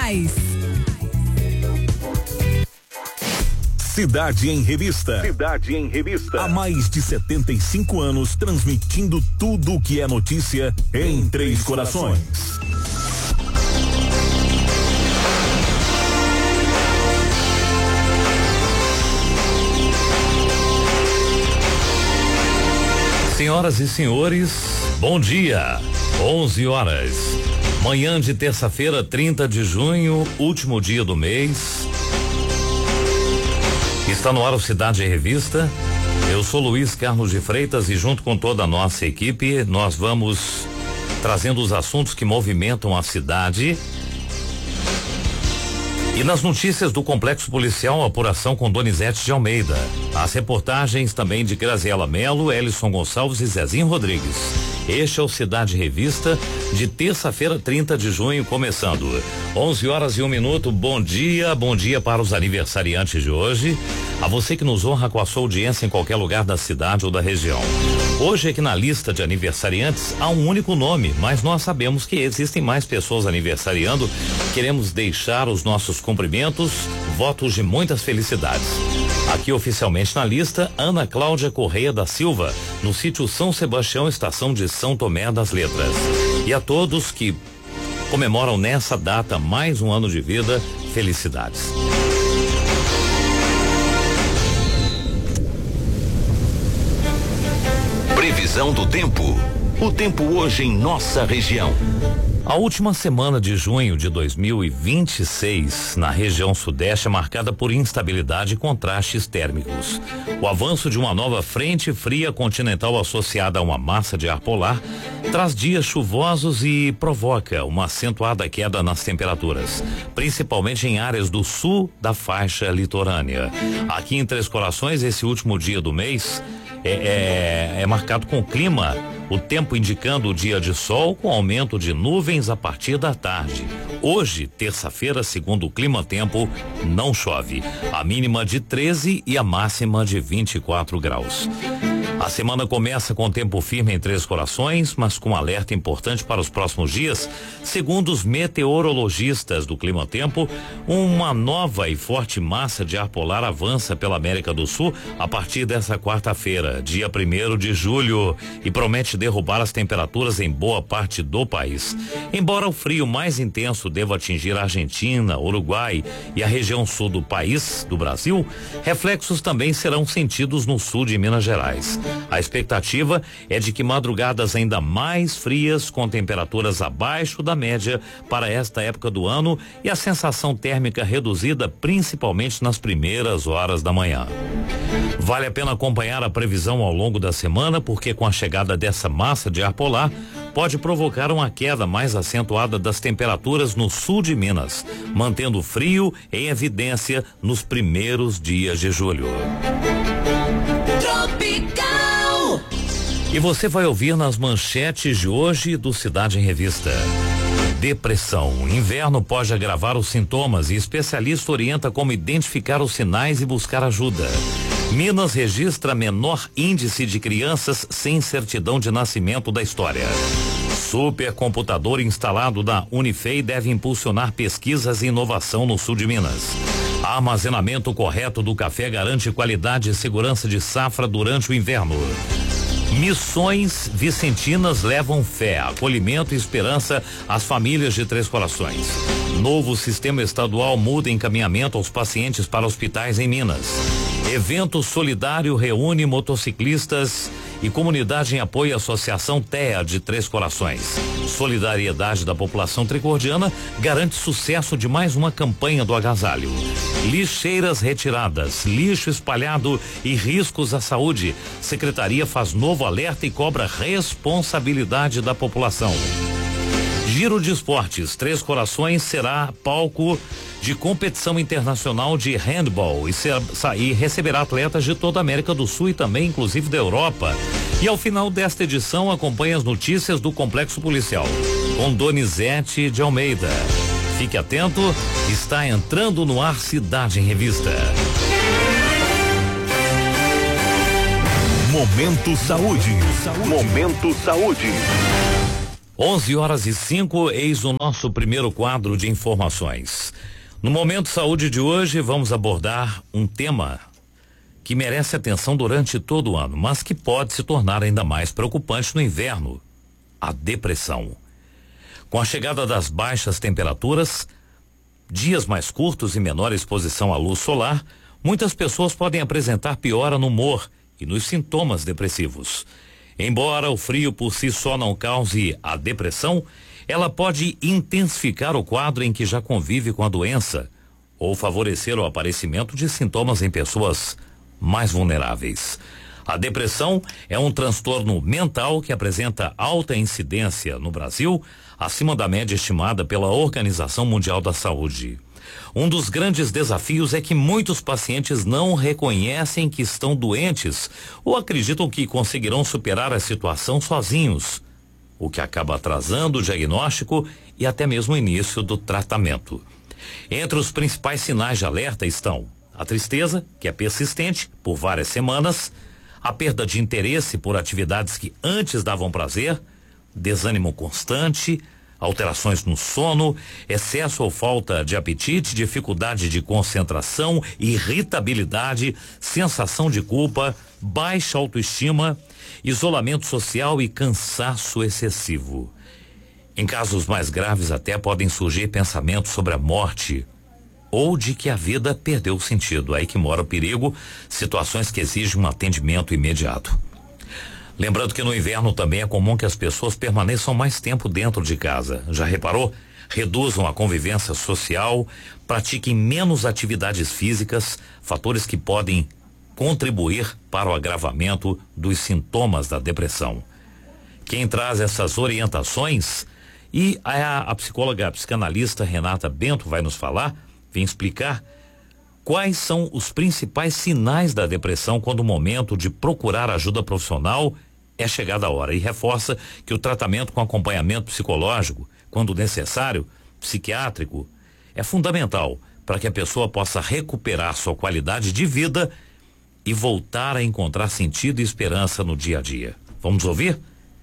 mais. Cidade em Revista. Cidade em Revista. Há mais de 75 anos transmitindo tudo o que é notícia em Três Corações. Senhoras e senhores, bom dia. 11 horas. Manhã de terça-feira, 30 de junho, último dia do mês. Está no ar o Cidade em Revista. Eu sou Luiz Carlos de Freitas e junto com toda a nossa equipe, nós vamos trazendo os assuntos que movimentam a cidade. E nas notícias do Complexo Policial, apuração com Donizete de Almeida. As reportagens também de Graziela Melo, Elison Gonçalves e Zezinho Rodrigues. Este é o Cidade Revista de terça-feira, 30 de junho, começando. 11 horas e 1 minuto. Bom dia para os aniversariantes de hoje. A você que nos honra com a sua audiência em qualquer lugar da cidade ou da região. Hoje aqui na lista de aniversariantes há um único nome, mas nós sabemos que existem mais pessoas aniversariando. Queremos deixar os nossos cumprimentos, votos de muitas felicidades. Aqui oficialmente na lista, Ana Cláudia Correia da Silva, no sítio São Sebastião, estação de São Tomé das Letras. E a todos que comemoram nessa data mais um ano de vida, felicidades. Previsão do tempo. O tempo hoje em nossa região. A última semana de junho de 2026 na região sudeste é marcada por instabilidade e contrastes térmicos. O avanço de uma nova frente fria continental associada a uma massa de ar polar traz dias chuvosos e provoca uma acentuada queda nas temperaturas, principalmente em áreas do sul da faixa litorânea. Aqui em Três Corações, esse último dia do mês é marcado com clima, o tempo indicando o dia de sol com aumento de nuvens a partir da tarde. Hoje, terça-feira, segundo o Clima Tempo, não chove. A mínima de 13 e a máxima de 24 graus. A semana começa com tempo firme em Três Corações, mas com alerta importante para os próximos dias. Segundo os meteorologistas do Clima Tempo, uma nova e forte massa de ar polar avança pela América do Sul a partir dessa quarta-feira, dia 1º de julho, e promete derrubar as temperaturas em boa parte do país. Embora o frio mais intenso deva atingir a Argentina, Uruguai e a região sul do país, do Brasil, reflexos também serão sentidos no sul de Minas Gerais. A expectativa é de que madrugadas ainda mais frias, com temperaturas abaixo da média para esta época do ano e a sensação térmica reduzida principalmente nas primeiras horas da manhã. Vale a pena acompanhar a previsão ao longo da semana, porque com a chegada dessa massa de ar polar pode provocar uma queda mais acentuada das temperaturas no sul de Minas, mantendo o frio em evidência nos primeiros dias de julho. Tropical. E você vai ouvir nas manchetes de hoje do Cidade em Revista. Depressão. Inverno pode agravar os sintomas e especialista orienta como identificar os sinais e buscar ajuda. Minas registra menor índice de crianças sem certidão de nascimento da história. Supercomputador instalado na Unifei deve impulsionar pesquisas e inovação no sul de Minas. Armazenamento correto do café garante qualidade e segurança de safra durante o inverno. Missões vicentinas levam fé, acolhimento e esperança às famílias de Três Corações. Novo sistema estadual muda encaminhamento aos pacientes para hospitais em Minas. Evento solidário reúne motociclistas e comunidade em apoio à Associação TEA de Três Corações. Solidariedade da população tricordiana garante sucesso de mais uma campanha do agasalho. Lixeiras retiradas, lixo espalhado e riscos à saúde. Secretaria faz novo alerta e cobra responsabilidade da população. Giro de Esportes, Três Corações será palco de competição internacional de handball e receberá atletas de toda a América do Sul e também inclusive da Europa. E ao final desta edição acompanhe as notícias do Complexo Policial com Donizete de Almeida. Fique atento, está entrando no ar Cidade em Revista. Momento Saúde. Momento Saúde. 11h05, eis o nosso primeiro quadro de informações. No Momento Saúde de hoje, vamos abordar um tema que merece atenção durante todo o ano, mas que pode se tornar ainda mais preocupante no inverno: a depressão. Com a chegada das baixas temperaturas, dias mais curtos e menor exposição à luz solar, muitas pessoas podem apresentar piora no humor e nos sintomas depressivos. Embora o frio por si só não cause a depressão, ela pode intensificar o quadro em que já convive com a doença ou favorecer o aparecimento de sintomas em pessoas mais vulneráveis. A depressão é um transtorno mental que apresenta alta incidência no Brasil, acima da média estimada pela Organização Mundial da Saúde. Um dos grandes desafios é que muitos pacientes não reconhecem que estão doentes ou acreditam que conseguirão superar a situação sozinhos, o que acaba atrasando o diagnóstico e até mesmo o início do tratamento. Entre os principais sinais de alerta estão a tristeza, que é persistente por várias semanas, a perda de interesse por atividades que antes davam prazer, desânimo constante, alterações no sono, excesso ou falta de apetite, dificuldade de concentração, irritabilidade, sensação de culpa, baixa autoestima, isolamento social e cansaço excessivo. Em casos mais graves até podem surgir pensamentos sobre a morte ou de que a vida perdeu o sentido. Aí que mora o perigo, situações que exigem um atendimento imediato. Lembrando que no inverno também é comum que as pessoas permaneçam mais tempo dentro de casa. Já reparou? Reduzam a convivência social, pratiquem menos atividades físicas, fatores que podem contribuir para o agravamento dos sintomas da depressão. Quem traz essas orientações e a psicóloga, a psicanalista Renata Bento vai nos falar, vem explicar quais são os principais sinais da depressão quando o momento de procurar ajuda profissional é chegada a hora, e reforça que o tratamento com acompanhamento psicológico, quando necessário, psiquiátrico, é fundamental para que a pessoa possa recuperar sua qualidade de vida e voltar a encontrar sentido e esperança no dia a dia. Vamos ouvir?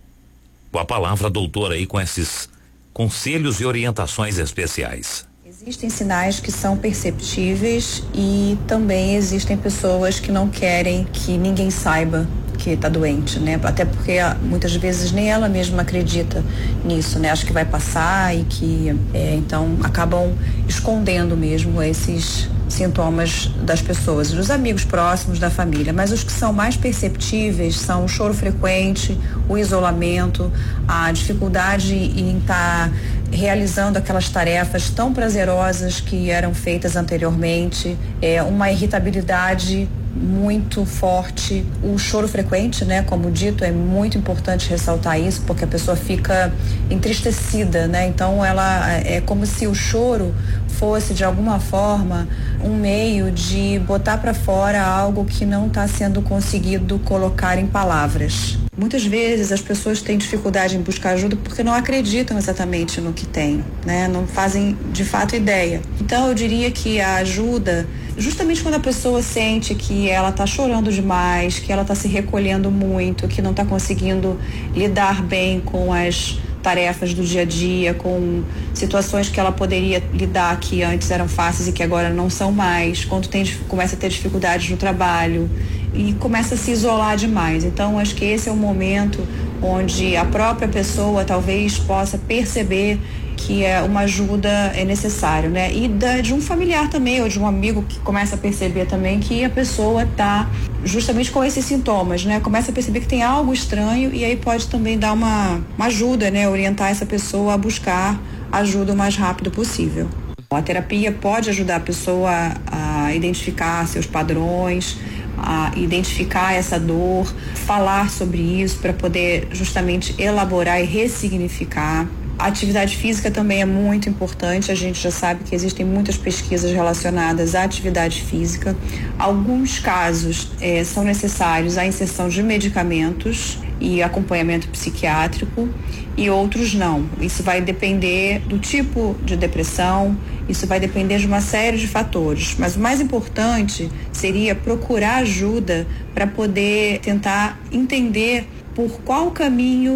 Com a palavra a doutora aí com esses conselhos e orientações especiais. Existem sinais que são perceptíveis e também existem pessoas que não querem que ninguém saiba que está doente, né? Até porque muitas vezes nem ela mesma acredita nisso, né? Acha que vai passar e que então acabam escondendo mesmo esses sintomas das pessoas, dos amigos próximos, da família. Mas os que são mais perceptíveis são o choro frequente, o isolamento, a dificuldade em estar realizando aquelas tarefas tão prazerosas que eram feitas anteriormente, uma irritabilidade muito forte, o choro frequente, né? Como dito, é muito importante ressaltar isso, porque a pessoa fica entristecida, né? Então ela é como se o choro fosse de alguma forma um meio de botar para fora algo que não está sendo conseguido colocar em palavras. Muitas vezes as pessoas têm dificuldade em buscar ajuda porque não acreditam exatamente no que tem, né? Não fazem de fato ideia. Então eu diria que a ajuda, justamente quando a pessoa sente que ela está chorando demais, que ela está se recolhendo muito, que não está conseguindo lidar bem com as tarefas do dia a dia, com situações que ela poderia lidar que antes eram fáceis e que agora não são mais, quando começa a ter dificuldades no trabalho e começa a se isolar demais. Então acho que esse é o momento onde a própria pessoa talvez possa perceber que uma ajuda é necessário, né? E de um familiar também, ou de um amigo que começa a perceber também que a pessoa está justamente com esses sintomas, né? Começa a perceber que tem algo estranho e aí pode também dar uma ajuda, né? Orientar essa pessoa a buscar ajuda o mais rápido possível. A terapia pode ajudar a pessoa a identificar seus padrões, a identificar essa dor, falar sobre isso para poder justamente elaborar e ressignificar. A atividade física também é muito importante, a gente já sabe que existem muitas pesquisas relacionadas à atividade física. Alguns casos são necessários a inserção de medicamentos e acompanhamento psiquiátrico e outros não. Isso vai depender do tipo de depressão, isso vai depender de uma série de fatores, mas o mais importante seria procurar ajuda para poder tentar entender por qual caminho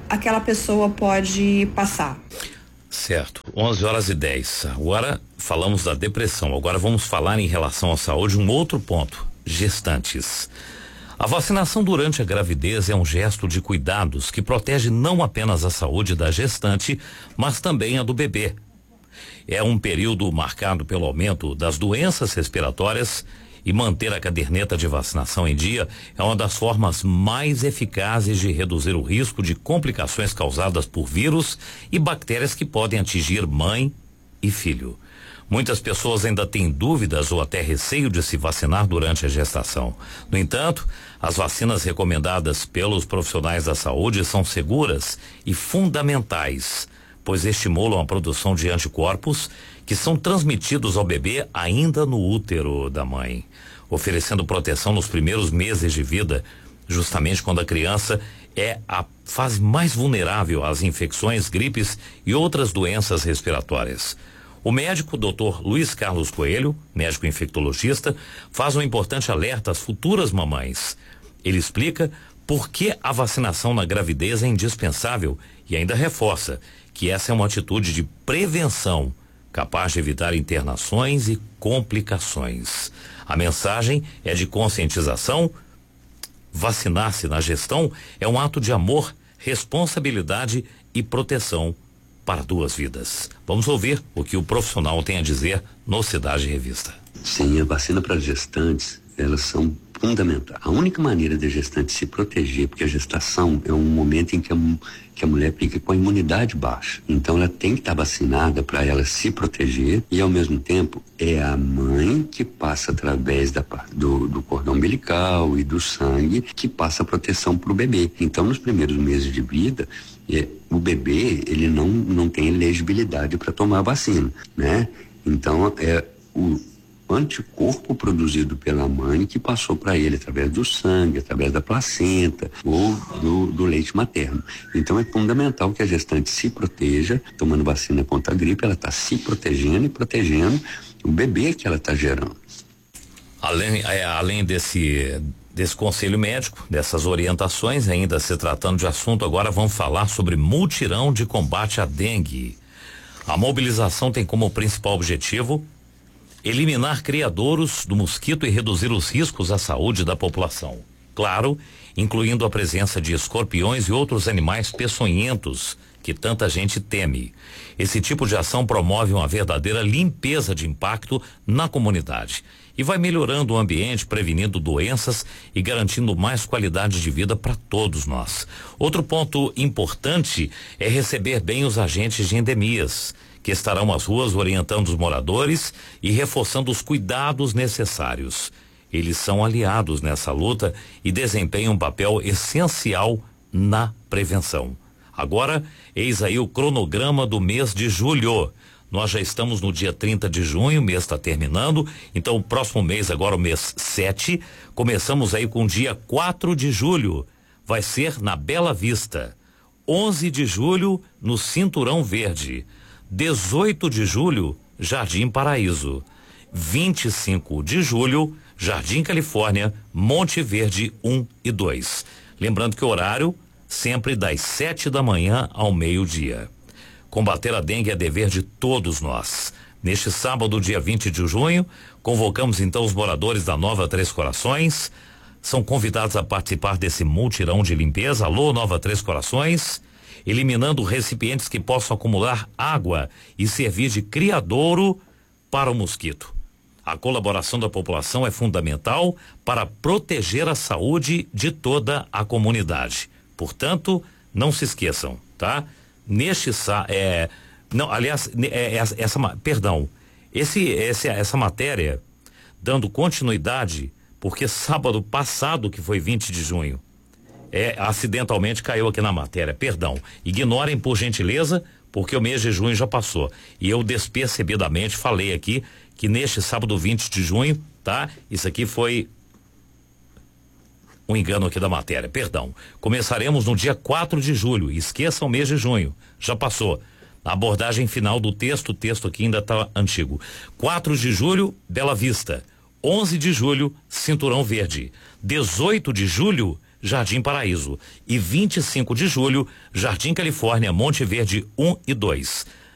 aquela pessoa pode passar. Certo, 11h10. Agora falamos da depressão. Agora vamos falar em relação à saúde um outro ponto: gestantes. A vacinação durante a gravidez é um gesto de cuidados que protege não apenas a saúde da gestante, mas também a do bebê. É um período marcado pelo aumento das doenças respiratórias e manter a caderneta de vacinação em dia é uma das formas mais eficazes de reduzir o risco de complicações causadas por vírus e bactérias que podem atingir mãe e filho. Muitas pessoas ainda têm dúvidas ou até receio de se vacinar durante a gestação. No entanto, as vacinas recomendadas pelos profissionais da saúde são seguras e fundamentais, pois estimulam a produção de anticorpos que são transmitidos ao bebê ainda no útero da mãe, oferecendo proteção nos primeiros meses de vida, justamente quando a criança é a fase mais vulnerável às infecções, gripes e outras doenças respiratórias. O médico Dr. Luiz Carlos Coelho, médico infectologista, faz um importante alerta às futuras mamães. Ele explica por que a vacinação na gravidez é indispensável e ainda reforça que essa é uma atitude de prevenção capaz de evitar internações e complicações. A mensagem é de conscientização. Vacinar-se na gestão é um ato de amor, responsabilidade e proteção para 2 vidas. Vamos ouvir o que o profissional tem a dizer no Cidade Revista. Sim, a vacina para gestantes, elas são fundamentais. A única maneira da gestante se proteger, porque a gestação é um momento em que a mulher fica com a imunidade baixa. Então ela tem que estar vacinada para ela se proteger e ao mesmo tempo é a mãe que passa através do cordão umbilical e do sangue que passa a proteção para o bebê. Então nos primeiros meses de vida, o bebê, ele não tem elegibilidade para tomar a vacina, né? Então é o anticorpo produzido pela mãe que passou para ele através do sangue, através da placenta ou do leite materno. Então é fundamental que a gestante se proteja, tomando vacina contra a gripe, ela está se protegendo e protegendo o bebê que ela está gerando. Além desse conselho médico, dessas orientações, ainda se tratando de assunto, agora vamos falar sobre mutirão de combate à dengue. A mobilização tem como principal objetivo eliminar criadouros do mosquito e reduzir os riscos à saúde da população. Claro, incluindo a presença de escorpiões e outros animais peçonhentos que tanta gente teme. Esse tipo de ação promove uma verdadeira limpeza de impacto na comunidade e vai melhorando o ambiente, prevenindo doenças e garantindo mais qualidade de vida para todos nós. Outro ponto importante é receber bem os agentes de endemias, que estarão às ruas orientando os moradores e reforçando os cuidados necessários. Eles são aliados nessa luta e desempenham um papel essencial na prevenção. Agora, eis aí o cronograma do mês de julho. Nós já estamos no dia 30 de junho, o mês está terminando, então o próximo mês, agora o mês 7, começamos aí com o dia 4 de julho. Vai ser na Bela Vista. 11 de julho, no Cinturão Verde. 18 de julho, Jardim Paraíso. 25 de julho, Jardim Califórnia, Monte Verde 1 e 2. Lembrando que o horário sempre das 7 da manhã ao meio-dia. Combater a dengue é dever de todos nós. Neste sábado, dia 20 de junho, convocamos então os moradores da Nova Três Corações. São convidados a participar desse mutirão de limpeza. Alô, Nova Três Corações. Eliminando recipientes que possam acumular água e servir de criadouro para o mosquito. A colaboração da população é fundamental para proteger a saúde de toda a comunidade. Portanto, não se esqueçam, tá? Essa matéria, dando continuidade, porque sábado passado, que foi 20 de junho, acidentalmente caiu aqui na matéria, perdão. Ignorem por gentileza, porque o mês de junho já passou. E eu despercebidamente falei aqui que neste sábado 20 de junho, tá? Isso aqui foi um engano aqui da matéria, perdão. Começaremos no dia 4 de julho, esqueça o mês de junho, já passou. A abordagem final do texto, o texto aqui ainda está antigo. 4 de julho, Bela Vista. 11 de julho, Cinturão Verde. 18 de julho, Jardim Paraíso. E 25 de julho, Jardim Califórnia, Monte Verde 1 e 2.